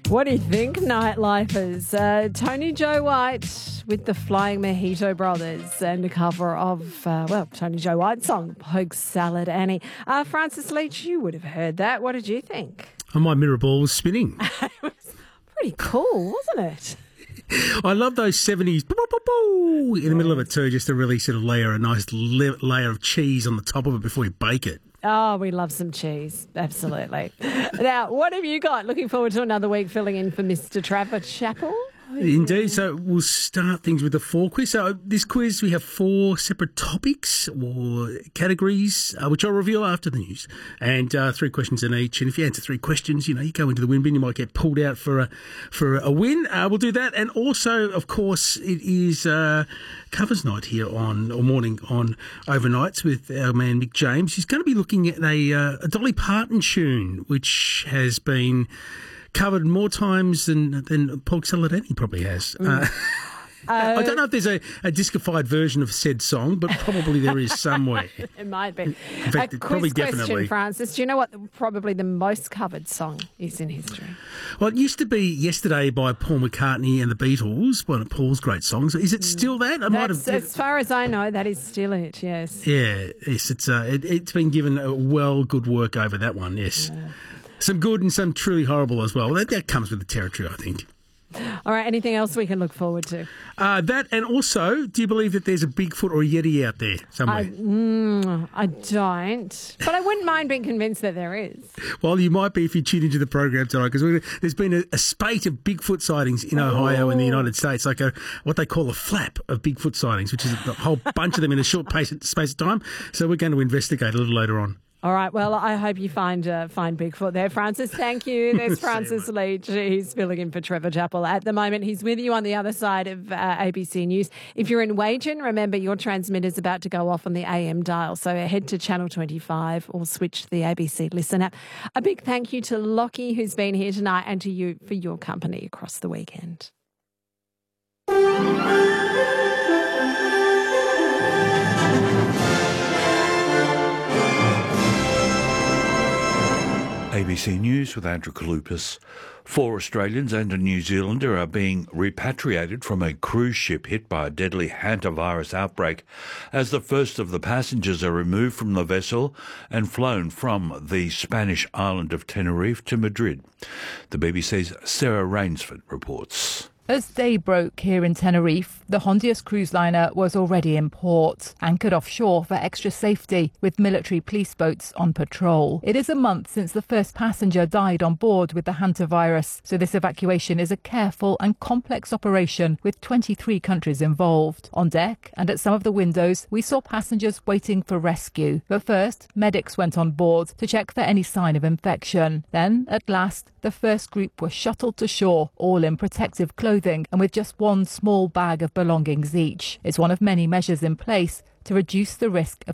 What do you think, nightlifers? Tony Joe White with the Flying Mojito Brothers and a cover of, Tony Joe White's song, Poke Salad Annie. Francis Leach, you would have heard that. What did you think? Oh, my mirror ball was spinning. It was pretty cool, wasn't it? I love those 70s in the middle of it too, just to really sort of layer a nice layer of cheese on the top of it before you bake it. Oh, we love some cheese. Absolutely. Now, what have you got? Looking forward to another week filling in for Mr. Trevor Chappell. Indeed. So we'll start things with the 4 quiz. So this quiz, we have 4 separate topics or categories, which I'll reveal after the news, and 3 questions in each. And if you answer 3 questions, you go into the win bin, you might get pulled out for a win. We'll do that. And also, of course, it is covers night here morning on Overnights with our man Mick James. He's going to be looking at a Dolly Parton tune, which has been covered more times than Pork Salad Annie probably has. I don't know if there's a discified version of said song, but probably there is somewhere. It might be. In fact, probably question, definitely. Francis, do you know what probably the most covered song is in history? Well, it used to be Yesterday by Paul McCartney and the Beatles, one of Paul's great songs. Is it still that? As far as I know, that is still it, yes. Yeah, yes, it's been given good work over that one, yes. Yeah. Some good and some truly horrible as well. That comes with the territory, I think. All right, anything else we can look forward to? That, and also, do you believe that there's a Bigfoot or a Yeti out there somewhere? I don't, but I wouldn't mind being convinced that there is. Well, you might be if you tune into the program tonight, because there's been a spate of Bigfoot sightings in Ohio and the United States, like what they call a flap of Bigfoot sightings, which is a whole bunch of them in a short space of time. So we're going to investigate a little later on. All right, well, I hope you find Bigfoot there. Francis, thank you. There's Francis Leach. He's filling in for Trevor Chappell. At the moment, he's with you on the other side of ABC News. If you're in Wagen, remember your transmitter's about to go off on the AM dial, so head to Channel 25 or switch to the ABC Listen app. A big thank you to Lockie, who's been here tonight, and to you for your company across the weekend. ABC News with Andrew Kalupas. 4 Australians and a New Zealander are being repatriated from a cruise ship hit by a deadly hantavirus outbreak as the first of the passengers are removed from the vessel and flown from the Spanish island of Tenerife to Madrid. The BBC's Sarah Rainsford reports. As day broke here in Tenerife, the Hondias cruise liner was already in port, anchored offshore for extra safety, with military police boats on patrol. It is a month since the first passenger died on board with the hantavirus, so this evacuation is a careful and complex operation with 23 countries involved. On deck and at some of the windows, we saw passengers waiting for rescue. But first, medics went on board to check for any sign of infection. Then, at last, the first group were shuttled to shore, all in protective clothing and with just one small bag of belongings each. It's one of many measures in place to reduce the risk of